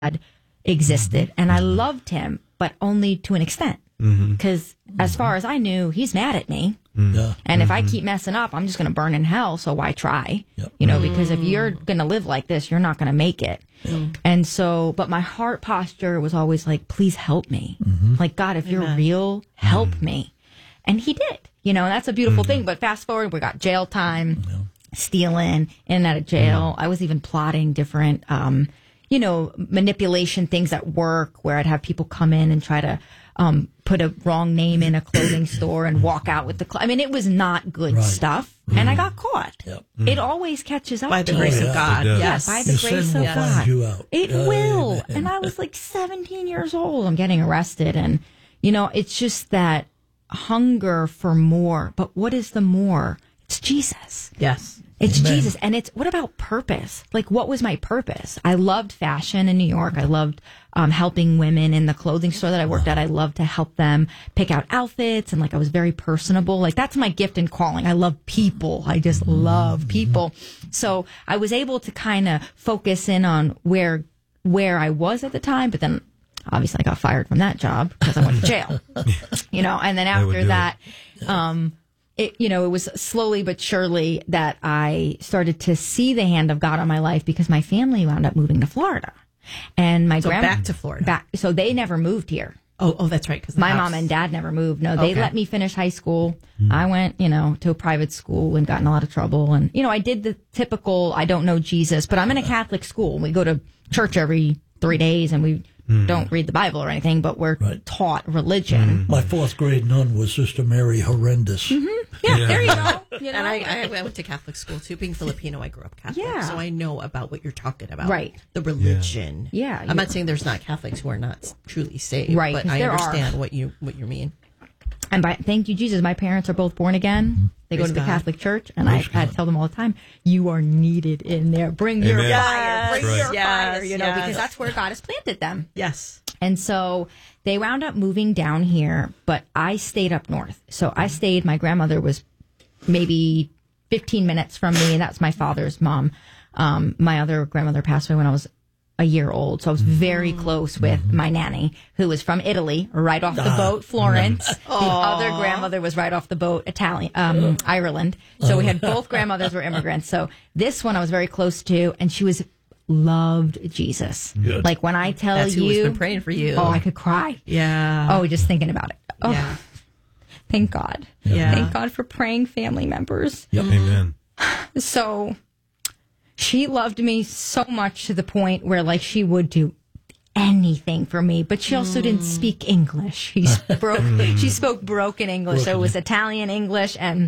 existed, and I loved him, but only to an extent. Because as far as I knew, he's mad at me. And if I keep messing up, I'm just going to burn in hell. So why try? You know, because if you're going to live like this, you're not going to make it. And so, but my heart posture was always like, please help me. Like, God, if you're real, help me. And he did, you know, and that's a beautiful thing. But fast forward, we got jail time, stealing, in and out of jail. I was even plotting different, you know, manipulation things at work where I'd have people come in and try to put a wrong name in a clothing store and walk out with the I mean, it was not good stuff. And I got caught. It always catches up by the to grace you. of God. Yes, by the grace of God. Find you out. It will. And I was like 17 years old. I'm getting arrested. And, you know, it's just that hunger for more. But what is the more? It's Jesus. Yes. It's Jesus. And it's, what about purpose? Like, what was my purpose? I loved fashion in New York. I loved helping women in the clothing store that I worked at. I loved to help them pick out outfits. And like, I was very personable. Like, that's my gift and calling. I love people. I just love people. So I was able to kind of focus in on where I was at the time. But then obviously I got fired from that job because I went to jail, you know, and then after that, it, you know, it was slowly but surely that I started to see the hand of God on my life because my family wound up moving to Florida. And my back to Florida. So they never moved here. Oh, that's right. Because my mom and dad never moved. No, they let me finish high school. I went, you know, to a private school and got in a lot of trouble. And, you know, I did the typical, I don't know Jesus, but I'm in a Catholic school. We go to church every 3 days and we don't read the Bible or anything, but we're taught religion. My fourth grade nun was Sister Mary Horrendous. Yeah, there you go. You know? And I went to Catholic school too. Being Filipino, I grew up Catholic, so I know about what you're talking about. Right. The religion. Yeah. I'm not saying there's not Catholics who are not truly saved, right? But I understand what you mean. And thank you, Jesus. My parents are both born again. They go to the Catholic Church, and I tell them all the time, "You are needed in there. Bring your fire, bring your fire." You know, because that's where God has planted them. Yes. And so they wound up moving down here, but I stayed up north. So I stayed. My grandmother was maybe 15 minutes from me, and that's my father's mom. My other grandmother passed away when I was a year old. So I was very close with my nanny, who was from Italy, right off the boat, Florence. The other grandmother was right off the boat, Ireland. So we had both grandmothers were immigrants. So this one I was very close to, and she loved Jesus. Good. Like when I tell That's you, who's been praying for you. Oh, I could cry. Yeah. Oh, just thinking about it. Oh, yeah. Thank God. Yeah. Thank God for praying family members. Amen. So she loved me so much to the point where, like, she would do anything for me, but she also didn't speak English. She spoke broken English. So it was Italian English, and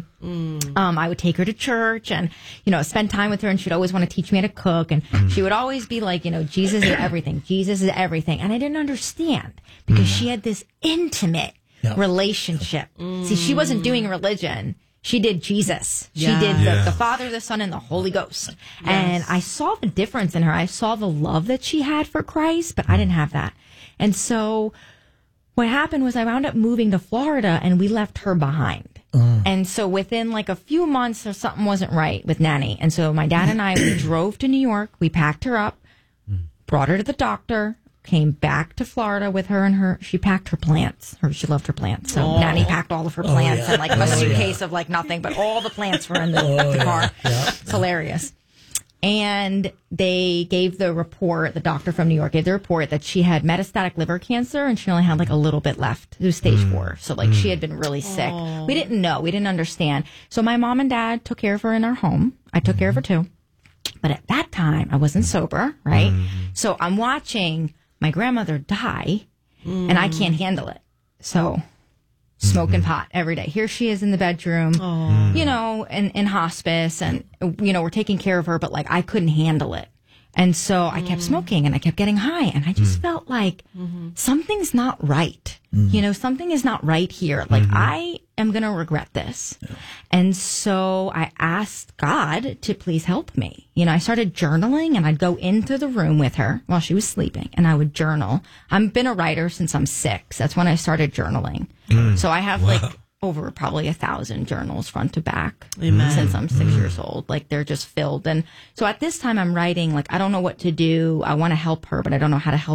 I would take her to church and, you know, spend time with her, and she'd always want to teach me how to cook, and she would always be like, you know, Jesus is everything. Jesus is everything. And I didn't understand because she had this intimate relationship. See, she wasn't doing religion. She did Jesus. She did the Father, the Son, and the Holy Ghost. Yes. And I saw the difference in her. I saw the love that she had for Christ, but I didn't have that. And so what happened was I wound up moving to Florida, and we left her behind. And so within like a few months, something wasn't right with Nanny. And so my dad and I, we drove to New York. We packed her up, brought her to the doctor, came back to Florida with her, and she packed her plants. She loved her plants. So Nanny packed all of her plants and like a suitcase of like nothing, but all the plants were in the car. It's hilarious. And they gave the report, the doctor from New York gave the report that she had metastatic liver cancer and she only had like a little bit left. It was stage 4. So like she had been really sick. We didn't know. We didn't understand. So my mom and dad took care of her in our home. I took care of her too. But at that time, I wasn't sober, right? So I'm watching my grandmother die, and I can't handle it. So smoking pot every day. Here she is in the bedroom, you know, in hospice, and, you know, we're taking care of her, but like I couldn't handle it. And so I kept smoking and I kept getting high, and I just felt like something's not right. You know, something is not right here. Like I am going to regret this. And so I asked God to please help me. You know, I started journaling, and I'd go into the room with her while she was sleeping, and I would journal. I've been a writer since I'm 6. That's when I started journaling. So I have like over probably 1,000 journals front to back. Amen. Since I'm 6 years old. Like, they're just filled. And so at this time I'm writing, like, I don't know what to do. I want to help her, but I don't know how to help